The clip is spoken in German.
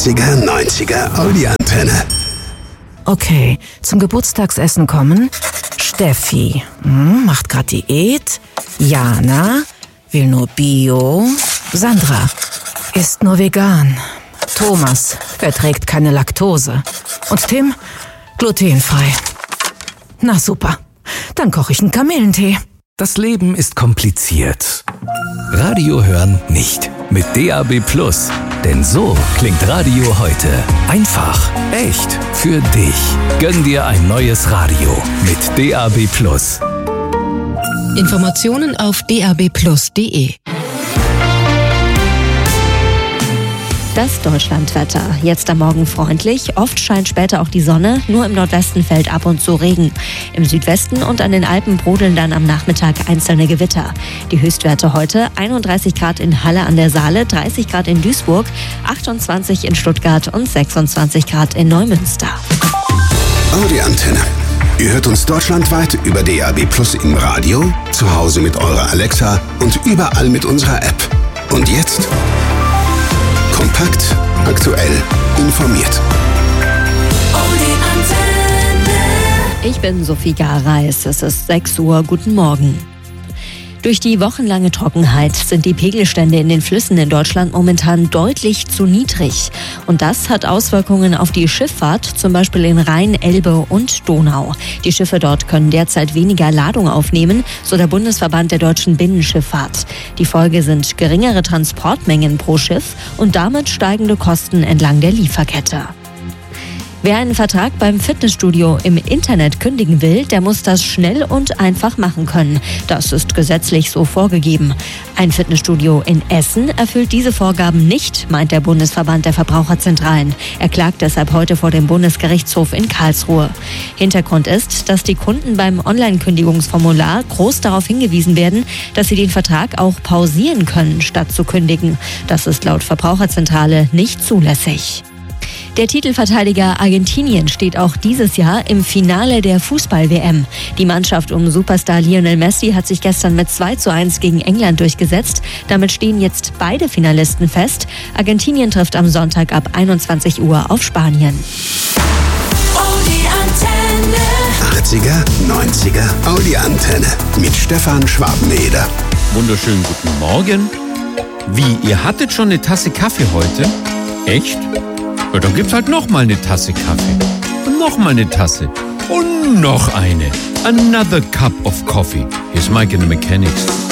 80er, 90er Audi-Antenne. Okay, zum Geburtstagsessen kommen Steffi, macht grad Diät. Jana, will nur Bio. Sandra, isst nur vegan. Thomas, verträgt keine Laktose. Und Tim, glutenfrei. Na super, dann koche ich einen Kamillentee. Das Leben ist kompliziert. Radio hören nicht. Mit DAB+. Denn so klingt Radio heute. Einfach, echt, für dich. Gönn dir ein neues Radio mit DAB+. Informationen auf dabplus.de. Das Deutschlandwetter. Jetzt am Morgen freundlich, oft scheint später auch die Sonne, nur im Nordwesten fällt ab und zu Regen. Im Südwesten und an den Alpen brodeln dann am Nachmittag einzelne Gewitter. Die Höchstwerte heute: 31 Grad in Halle an der Saale, 30 Grad in Duisburg, 28 in Stuttgart und 26 Grad in Neumünster. Audi-Antenne. Ihr hört uns deutschlandweit über DAB+ im Radio, zu Hause mit eurer Alexa und überall mit unserer App. Und jetzt kompakt, aktuell, informiert. Ich bin Sophie Gareis, es ist 6 Uhr, guten Morgen. Durch die wochenlange Trockenheit sind die Pegelstände in den Flüssen in Deutschland momentan deutlich zu niedrig. Und das hat Auswirkungen auf die Schifffahrt, zum Beispiel in Rhein, Elbe und Donau. Die Schiffe dort können derzeit weniger Ladung aufnehmen, so der Bundesverband der deutschen Binnenschifffahrt. Die Folge sind geringere Transportmengen pro Schiff und damit steigende Kosten entlang der Lieferkette. Wer einen Vertrag beim Fitnessstudio im Internet kündigen will, der muss das schnell und einfach machen können. Das ist gesetzlich so vorgegeben. Ein Fitnessstudio in Essen erfüllt diese Vorgaben nicht, meint der Bundesverband der Verbraucherzentralen. Er klagt deshalb heute vor dem Bundesgerichtshof in Karlsruhe. Hintergrund ist, dass die Kunden beim Online-Kündigungsformular groß darauf hingewiesen werden, dass sie den Vertrag auch pausieren können, statt zu kündigen. Das ist laut Verbraucherzentrale nicht zulässig. Der Titelverteidiger Argentinien steht auch dieses Jahr im Finale der Fußball-WM. Die Mannschaft um Superstar Lionel Messi hat sich gestern mit 2:1 gegen England durchgesetzt. Damit stehen jetzt beide Finalisten fest. Argentinien trifft am Sonntag ab 21 Uhr auf Spanien. 80er, 90er Audi-Antenne mit Stefan Schwabeneder. Wunderschönen guten Morgen. Wie, ihr hattet schon eine Tasse Kaffee heute? Echt? Ja, dann gibt's halt noch mal eine Tasse Kaffee. Und noch mal eine Tasse. Und noch eine. Another cup of coffee. Here's Mike and the Mechanics.